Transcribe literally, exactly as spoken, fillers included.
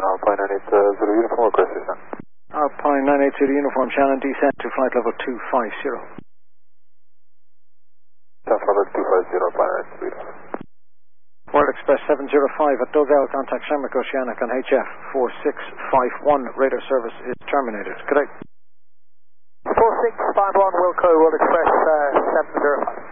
Alpine nine eight zero Uniform, request descent. Alpine nine eight zero Uniform, Shannon, descent to flight level two five zero. South level two five zero, Alpine nine eight zero. World Express seven zero five at Dovel, contact Shamrock Oceanic on H F four six five one. Radar service is terminated. Good day. four six five one, Wilco, World Express uh, seven zero five.